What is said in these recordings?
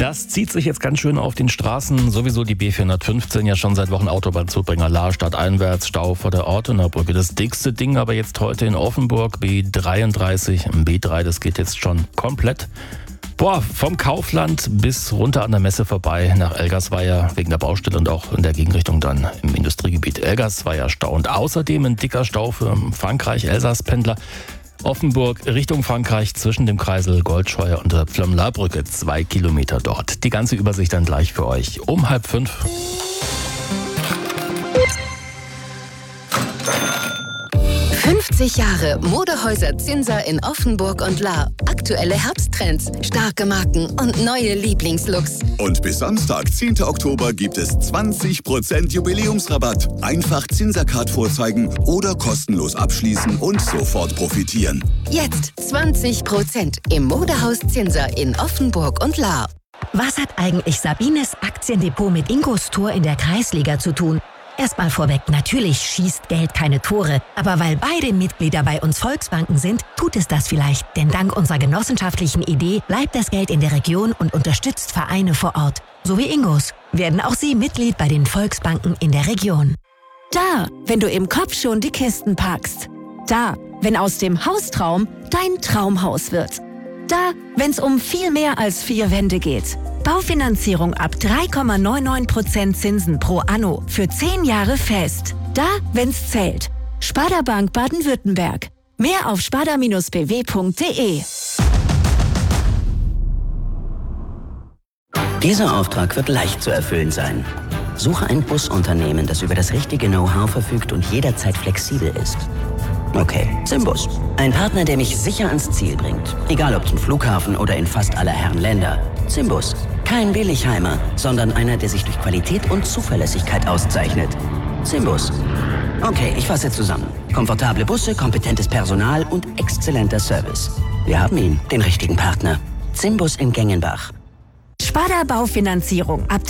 Das zieht sich jetzt ganz schön auf den Straßen. Sowieso die B415 ja schon seit Wochen Autobahnzubringer Lahr stadteinwärts, Stau vor der Ortener Brücke. Das dickste Ding aber jetzt heute in Offenburg, B33, B3, das geht jetzt schon komplett. Vom Kaufland bis runter an der Messe vorbei nach Elgersweier wegen der Baustelle und auch in der Gegenrichtung dann im Industriegebiet Elgersweier Stau. Und außerdem ein dicker Stau für Frankreich-Elsass-Pendler. Offenburg Richtung Frankreich zwischen dem Kreisel Goldscheuer und der Pflömlarbrücke, 2 Kilometer dort. Die ganze Übersicht dann gleich für euch um 4:30. 50 Jahre Modehäuser Zinser in Offenburg und Lahr. Aktuelle Herbsttrends, starke Marken und neue Lieblingslooks. Und bis Samstag, 10. Oktober, gibt es 20% Jubiläumsrabatt. Einfach Zinsercard vorzeigen oder kostenlos abschließen und sofort profitieren. Jetzt 20% im Modehaus Zinser in Offenburg und Lahr. Was hat eigentlich Sabines Aktiendepot mit Ingos Tor in der Kreisliga zu tun? Erstmal vorweg, natürlich schießt Geld keine Tore. Aber weil beide Mitglieder bei uns Volksbanken sind, tut es das vielleicht. Denn dank unserer genossenschaftlichen Idee bleibt das Geld in der Region und unterstützt Vereine vor Ort. So wie Ingos. Werden auch Sie Mitglied bei den Volksbanken in der Region. Da, wenn du im Kopf schon die Kisten packst. Da, wenn aus dem Haustraum dein Traumhaus wird. Da, wenn es um viel mehr als 4 Wände geht. Baufinanzierung ab 3,99% Zinsen pro Anno für 10 Jahre fest. Da, wenn's zählt. Sparda Bank Baden-Württemberg. Mehr auf sparda-bw.de. Dieser Auftrag wird leicht zu erfüllen sein. Suche ein Busunternehmen, das über das richtige Know-how verfügt und jederzeit flexibel ist. Okay, Simbus. Ein Partner, der mich sicher ans Ziel bringt. Egal ob zum Flughafen oder in fast aller Herren Länder. Simbus. Kein Billigheimer, sondern einer, der sich durch Qualität und Zuverlässigkeit auszeichnet. Simbus. Okay, ich fasse zusammen. Komfortable Busse, kompetentes Personal und exzellenter Service. Wir haben ihn, den richtigen Partner. Simbus in Gengenbach. Sparda Baufinanzierung ab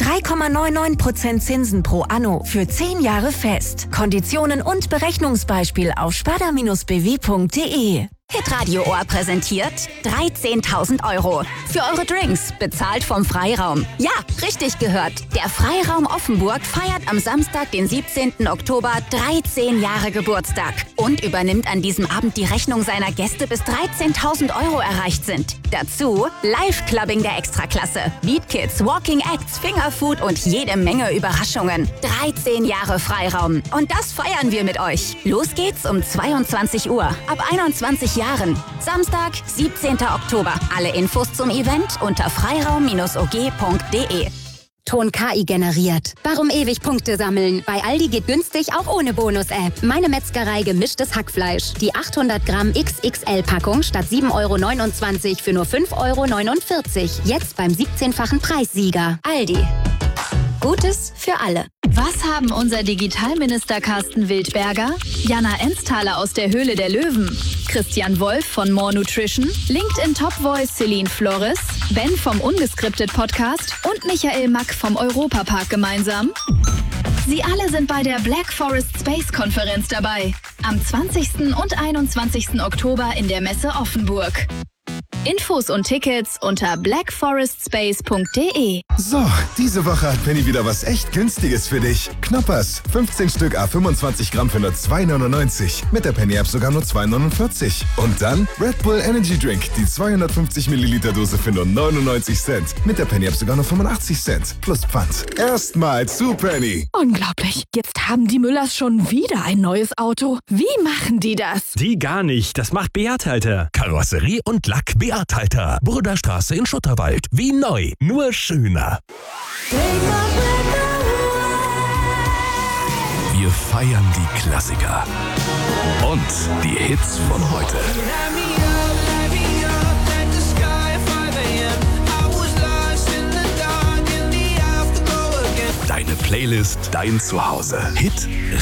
3,99% Zinsen pro Anno für 10 Jahre fest. Konditionen und Berechnungsbeispiel auf sparda-bw.de. Hitradio Ohr präsentiert 13.000 € für eure Drinks, bezahlt vom Freiraum. Ja, richtig gehört. Der Freiraum Offenburg feiert am Samstag, den 17. Oktober, 13 Jahre Geburtstag und übernimmt an diesem Abend die Rechnung seiner Gäste, bis 13.000 € erreicht sind. Dazu Live-Clubbing der Extraklasse, Beatkids, Walking Acts, Fingerfood und jede Menge Überraschungen. 13 Jahre Freiraum. Und das feiern wir mit euch. Los geht's um 22 Uhr. Ab 21 Jahren. Samstag, 17. Oktober. Alle Infos zum Event unter freiraum-og.de. Ton KI generiert. Warum ewig Punkte sammeln? Bei Aldi geht günstig auch ohne Bonus-App. Meine Metzgerei gemischtes Hackfleisch. Die 800 Gramm XXL-Packung statt 7,29 € für nur 5,49 €. Jetzt beim 17-fachen Preissieger. Aldi. Gutes für alle. Was haben unser Digitalminister Carsten Wildberger, Jana Ensthaler aus der Höhle der Löwen, Christian Wolf von More Nutrition, LinkedIn Top Voice Celine Flores, Ben vom Ungeskriptet Podcast und Michael Mack vom Europapark gemeinsam? Sie alle sind bei der Black Forest Space Konferenz dabei. Am 20. und 21. Oktober in der Messe Offenburg. Infos und Tickets unter blackforestspace.de. So, diese Woche hat Penny wieder was echt Günstiges für dich. Knoppers, 15 Stück A25 Gramm für nur 2,99. Mit der Penny-App sogar nur 2,49. Und dann Red Bull Energy Drink, die 250 Milliliter Dose für nur 99 Cent. Mit der Penny-App sogar nur 85 Cent. Plus Pfand. Erstmal zu Penny. Unglaublich. Jetzt haben die Müllers schon wieder ein neues Auto. Wie machen die das? Die gar nicht. Das macht Beat Halter. Karosserie und Lack Beat Halter. Burderstraße in Schutterwald. Wie neu. Nur schöner. Wir feiern die Klassiker. Und die Hits von heute. Deine Playlist, dein Zuhause. Hit